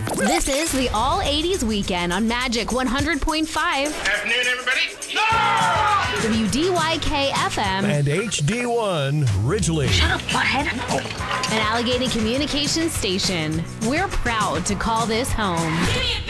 This is the All 80s Weekend on Magic 100.5. Afternoon, everybody. WDYK FM. And HD1 Ridgely. Shut up, butthead. An Allegheny Communications station. We're proud to call this home.